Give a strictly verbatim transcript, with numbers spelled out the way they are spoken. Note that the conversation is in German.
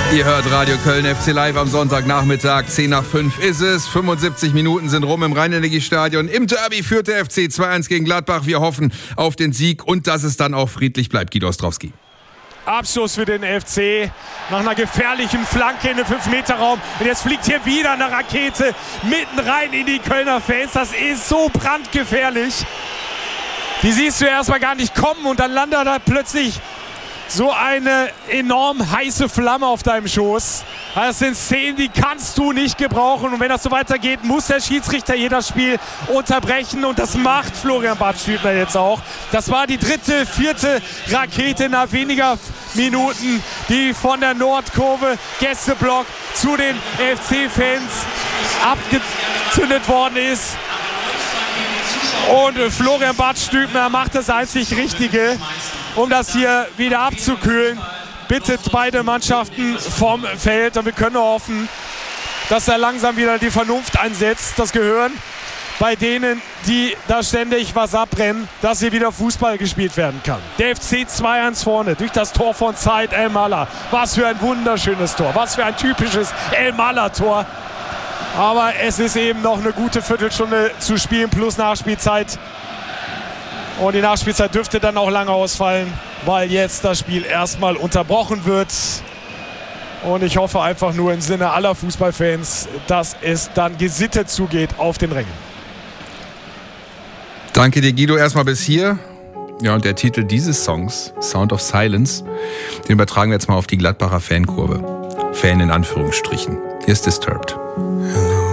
Ihr hört Radio Köln F C Live am Sonntagnachmittag. zehn nach fünf ist es. fünfundsiebzig Minuten sind rum im Rhein-Energiestadion. Im Derby führt der F C zwei eins gegen Gladbach. Wir hoffen auf den Sieg und dass es dann auch friedlich bleibt. Guido Ostrowski. Abschluss für den F C nach einer gefährlichen Flanke in den fünf Meter Raum. Und jetzt fliegt hier wieder eine Rakete mitten rein in die Kölner Fans. Das ist so brandgefährlich. Die siehst du erstmal gar nicht kommen und dann landet da plötzlich so eine enorm heiße Flamme auf deinem Schoß. Das sind Szenen, die kannst du nicht gebrauchen. Und wenn das so weitergeht, muss der Schiedsrichter hier das Spiel unterbrechen. Und das macht Florian Badstübner jetzt auch. Das war die dritte, vierte Rakete nach weniger Minuten, die von der Nordkurve Gästeblock zu den F C-Fans abgezündet worden ist. Und Florian Badstübner macht das einzig Richtige, um das hier wieder abzukühlen. Bittet beide Mannschaften vom Feld. Und wir können nur hoffen, dass da langsam wieder die Vernunft einsetzt, das Gehirn bei denen, die da ständig was abbrennen, dass hier wieder Fußball gespielt werden kann. Der F C zwei eins vorne durch das Tor von Said El-Mallah. Was für ein wunderschönes Tor. Was für ein typisches El-Mallah-Tor. Aber es ist eben noch eine gute Viertelstunde zu spielen plus Nachspielzeit. Und die Nachspielzeit dürfte dann auch lange ausfallen, weil jetzt das Spiel erstmal unterbrochen wird. Und ich hoffe einfach nur im Sinne aller Fußballfans, dass es dann gesittet zugeht auf den Rängen. Danke dir, Guido, erstmal bis hier. Ja, und der Titel dieses Songs, Sound of Silence, den übertragen wir jetzt mal auf die Gladbacher Fankurve. Fan in Anführungsstrichen. Hier ist Disturbed.